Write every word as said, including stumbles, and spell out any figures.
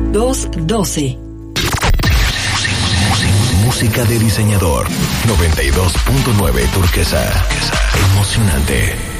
dos doce. Música de diseñador. noventa y dos punto nueve Turquesa. Emocionante.